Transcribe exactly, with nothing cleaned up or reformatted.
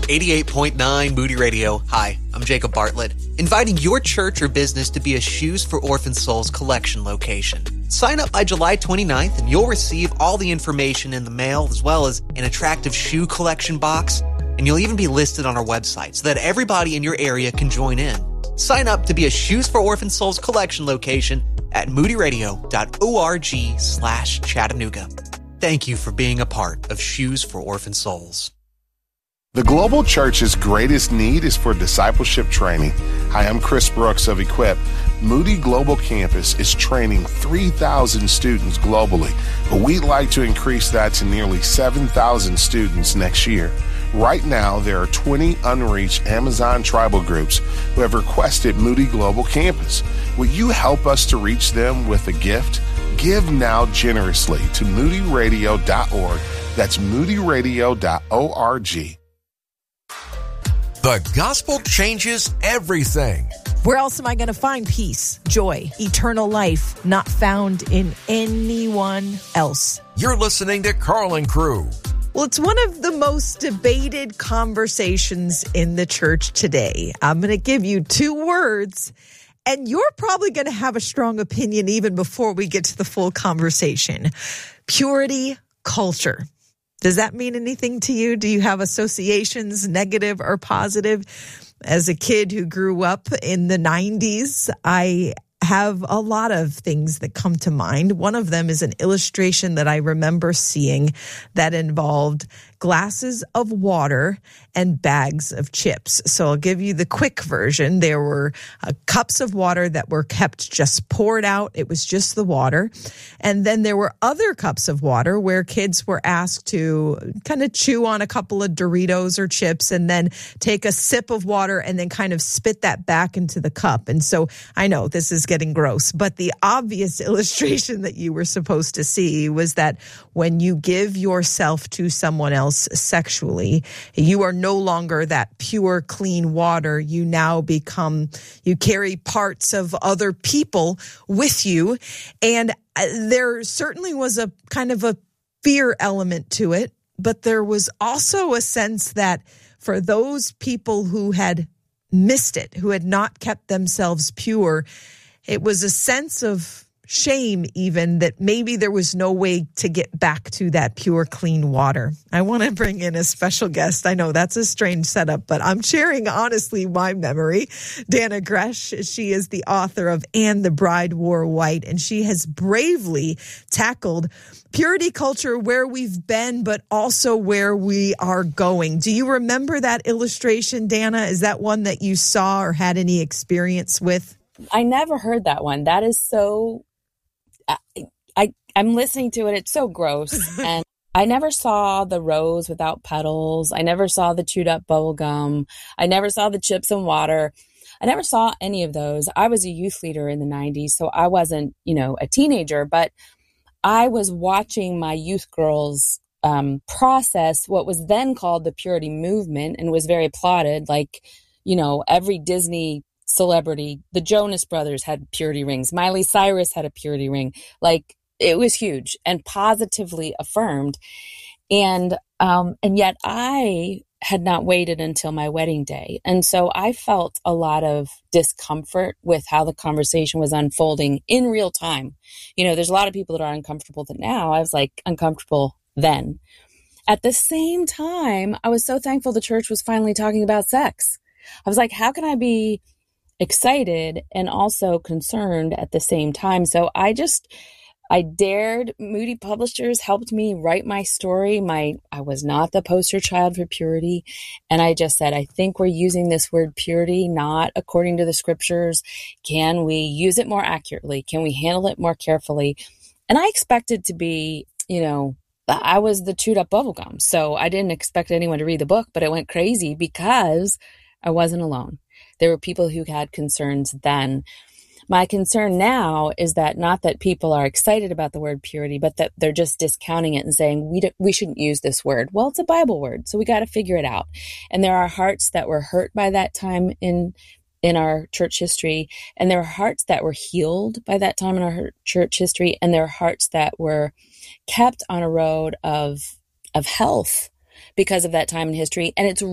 eighty-eight point nine Moody Radio. Hi, I'm Jacob Bartlett, inviting your church or business to be a Shoes for Orphan Souls collection location. Sign up by July twenty-ninth and you'll receive all the information in the mail as well as an attractive shoe collection box, and you'll even be listed on our website so that everybody in your area can join in. Sign up to be a Shoes for Orphan Souls collection location at moodyradio.org slash Chattanooga. Thank you for being a part of Shoes for Orphan Souls. The Global Church's greatest need is for discipleship training. Hi, I'm Chris Brooks of Equip. Moody Global Campus is training three thousand students globally, but we'd like to increase that to nearly seven thousand students next year. Right now, there are twenty unreached Amazon tribal groups who have requested Moody Global Campus. Will you help us to reach them with a gift? Give now generously to moody radio dot org. That's moody radio dot org. The gospel changes everything. Where else am I going to find peace, joy, eternal life, not found in anyone else? You're listening to Carl and Crew. Well, it's one of the most debated conversations in the church today. I'm going to give you two words, and you're probably going to have a strong opinion even before we get to the full conversation. Purity culture. Does that mean anything to you? Do you have associations, negative or positive? As a kid who grew up in the nineties, I have a lot of things that come to mind. One of them is an illustration that I remember seeing that involved glasses of water and bags of chips. So I'll give you the quick version. There were uh, cups of water that were kept just poured out. It was just the water. And then there were other cups of water where kids were asked to kind of chew on a couple of Doritos or chips and then take a sip of water and then kind of spit that back into the cup. And so I know this is getting gross, but the obvious illustration that you were supposed to see was that when you give yourself to someone else sexually, you are no longer that pure, clean water. You now become, you carry parts of other people with you. And there certainly was a kind of a fear element to it, but there was also a sense that for those people who had missed it, who had not kept themselves pure, it was a sense of shame even that maybe there was no way to get back to that pure, clean water. I want to bring in a special guest. I know that's a strange setup, but I'm sharing honestly my memory. Dannah Gresh, she is the author of And the Bride Wore White, and she has bravely tackled purity culture, where we've been, but also where we are going. Do you remember that illustration, Dannah? Is that one that you saw or had any experience with? I never heard that one. That is so, I, I, I'm listening to it. It's so gross. And I never saw the rose without petals. I never saw the chewed up bubble gum. I never saw the chips and water. I never saw any of those. I was a youth leader in the nineties, so I wasn't, you know, a teenager, but I was watching my youth girls um, process what was then called the purity movement and was very applauded. Like, you know, every Disney celebrity, the Jonas Brothers had purity rings. Miley Cyrus had a purity ring. Like, it was huge and positively affirmed. And, um, and yet I had not waited until my wedding day. And so I felt a lot of discomfort with how the conversation was unfolding in real time. You know, there's a lot of people that are uncomfortable with it now. I was like uncomfortable then. At the same time, I was so thankful the church was finally talking about sex. I was like, how can I be excited and also concerned at the same time? So I just, I dared. Moody Publishers helped me write my story. My, I was not the poster child for purity. And I just said, I think we're using this word purity not according to the scriptures. Can we use it more accurately? Can we handle it more carefully? And I expected to be, you know, I was the chewed up bubblegum. So I didn't expect anyone to read the book, but it went crazy because I wasn't alone. There were people who had concerns then. My concern now is that not that people are excited about the word purity, but that they're just discounting it and saying, we don't, we shouldn't use this word. Well, it's a Bible word, so we got to figure it out. And there are hearts that were hurt by that time in in our church history, and there are hearts that were healed by that time in our church history, and there are hearts that were kept on a road of of health because of that time in history. And it's